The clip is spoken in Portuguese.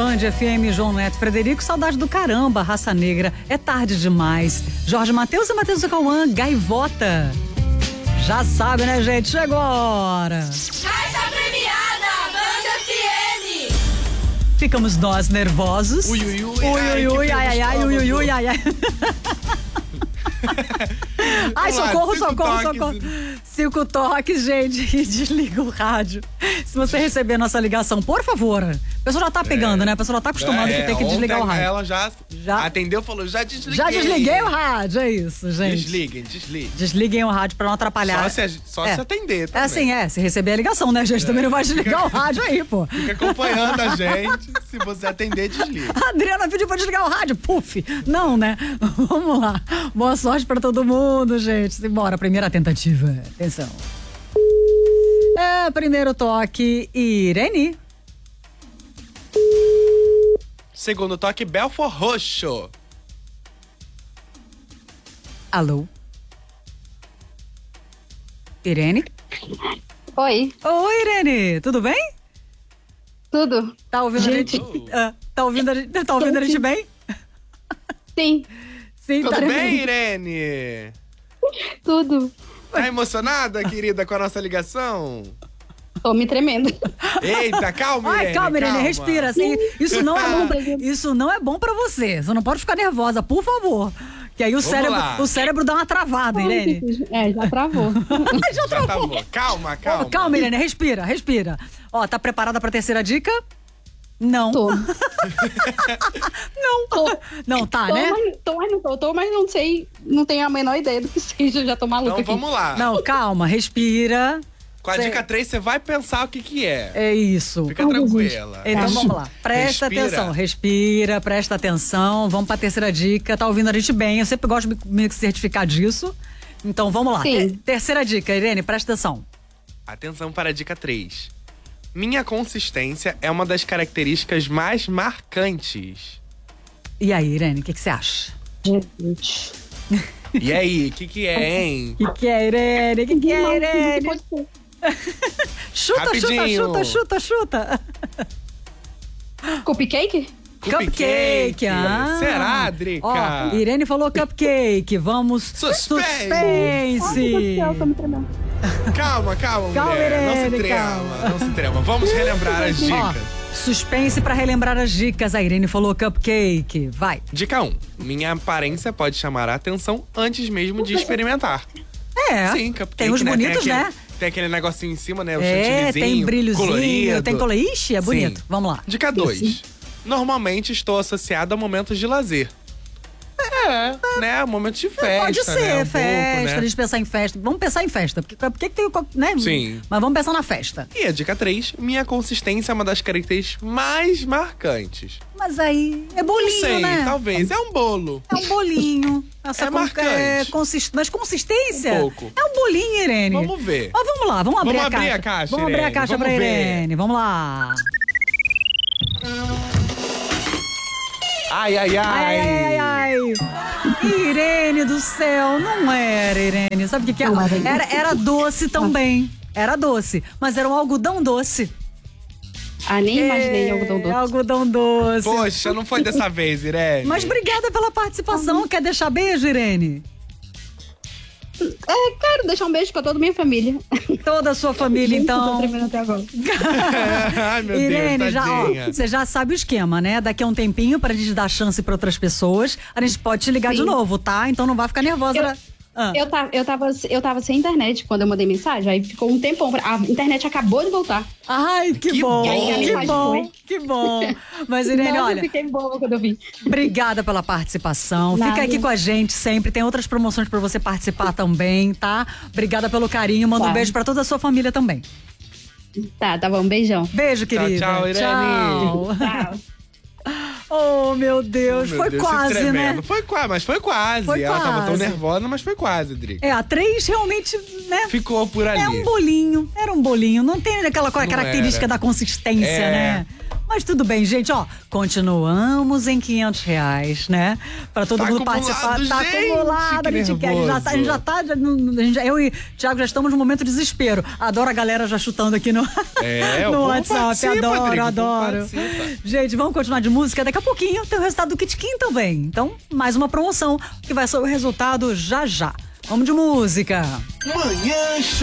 Band FM, João Neto, Frederico, saudade do caramba, Raça Negra, é tarde demais. Jorge Matheus e Matheus e Cauã, Gaivota. Já sabe, né, gente? Chegou a hora. Raça premiada, Band FM. Ficamos nós nervosos. Ui, ai, ai. Ai, socorro. 5 5 toques, gente, e desliga o rádio. Se você receber nossa ligação, por favor. A pessoa já tá pegando, né? A pessoa já tá acostumando que tem que desligar o rádio. Ela já atendeu, falou, já desliguei. Já desliguei o rádio, é isso, gente. Desliguem. Desliguem o rádio pra não atrapalhar. Só se atender também. É assim, se receber a ligação, né, gente? Também não vai desligar o rádio aí, pô. Fica acompanhando a gente. Se você atender, desliga. A Adriana pediu pra desligar o rádio. Puf. Não, né? Vamos lá. Boa sorte pra todo mundo, gente. Simbora, primeira tentativa. Atenção. Primeiro toque, Irene. Segundo toque, Belfort Roxo. Alô? Irene? Oi, Oi, Irene. Tudo bem? tudo? Tá ouvindo Gente. a gente? Tá ouvindo a gente bem? Sim, Sim, Tudo tá. bem, Irene? tudo. Tá emocionada, querida, com a nossa ligação? Tô me tremendo. Eita, calma, Irene. Ai, calma, Irene, respira. Assim, isso não é bom pra você. Você não pode ficar nervosa, por favor. Que aí o cérebro dá uma travada, Irene. Já travou. Já Já travou. tá bom. Calma. Calma, Irene, respira. Ó, tá preparada pra terceira dica? Não. Tô. Não, tá, né? Mas não sei, não tenho a menor ideia do que seja, eu já tô maluca Então aqui. vamos lá. Não, calma, respira. Com a dica 3, você vai pensar o que é. É isso. Fica tranquila. Então vamos lá. Presta atenção, respira, presta atenção. Vamos pra terceira dica. Tá ouvindo a gente bem? Eu sempre gosto de me certificar disso. Então vamos lá. Sim. Terceira dica, Irene, presta atenção. Atenção para a dica 3. Minha consistência é uma das características mais marcantes. E aí, Irene, o que você acha? Jesus. E aí, o que é, hein? O que é, Irene? O que é, Irene? Pode ser. Rapidinho. Chuta. Cupcake? Cupcake. Será, Drica? Ó, Irene falou cupcake. Vamos. Suspense. Ai, meu Deus do céu, tô me tremendo. Calma, mulher. Irene, Não se trema. Vamos relembrar as Ó, dicas. suspense pra relembrar as dicas. A Irene falou cupcake. Vai. Dica 1. Minha aparência pode chamar a atenção antes mesmo de experimentar. Sim, cupcake, Tem uns bonitos, né? Tem aquele negocinho em cima, né? O Tem chantillyzinho, brilhozinho, colorido. tem colorido. Ixi, é bonito. Sim. Vamos lá. Dica 2. Normalmente estou associada a momentos de lazer. Né? Momentos de festa, Pode ser, né? festa, Pouco, a gente pensar em festa. Vamos pensar em festa, porque tem, né? Sim. Mas vamos pensar na festa. E a dica 3. Minha consistência é uma das características mais marcantes. Mas aí, é bolinho, Não sei, né? talvez. É um bolo. É um bolinho. É marcante. Mas consistência? Um pouco. É um bolinho, Irene. Vamos ver. Mas vamos lá, vamos abrir a caixa. Vamos abrir a caixa, Vamos abrir a Irene. caixa Vamos pra ver. Irene. Vamos lá. Ai. Ai. Irene do céu, não era, Irene. Sabe o que é? Era doce também. Era doce, mas era um algodão doce. Ah, nem imaginei algodão doce. Algodão doce. Poxa, não foi dessa vez, Irene. Mas obrigada pela participação. Quer deixar beijo, Irene? Quero deixar um beijo pra toda a minha família. Toda a sua família, Tô então. tremendo até agora. Ai, meu Irene, Deus, tadinha. você já sabe o esquema, né? Daqui a um tempinho, pra gente dar chance pra outras pessoas, a gente pode te ligar de Sim. novo, tá? Então não vai ficar nervosa. Eu tava sem internet quando eu mandei mensagem, aí ficou um tempão. A internet acabou de voltar. Ai, que bom, bom. que bom. Mas, Irene, Nossa, olha, eu fiquei boba quando eu vi. obrigada pela participação. Nada. Fica aqui com a gente sempre. Tem outras promoções pra você participar também, tá? Obrigada pelo carinho. Manda um beijo pra toda a sua família também. Tá bom, beijão. Beijo, querida. Tchau, Irene. Tchau. Tchau. Oh, meu Deus. Meu Foi Deus, quase, se tremendo. né? Foi quase, mas foi quase. Foi Ela tava tão quase. nervosa, mas foi quase, Drica. A 3 realmente, né? Ficou por ali. É um bolinho, era um bolinho. Não tem aquela Não característica era. da consistência, É. né? Mas tudo bem, gente, ó, continuamos em R$500, né? Pra todo mundo participar. Tá acumulado, a gente quer. Eu e Thiago já estamos no momento de desespero. Adoro a galera já chutando aqui no, no WhatsApp. Adoro. Gente, vamos continuar de música. Daqui a pouquinho tem o resultado do Kit Kim também. Então, mais uma promoção que vai ser o resultado já. Vamos de música. Manhã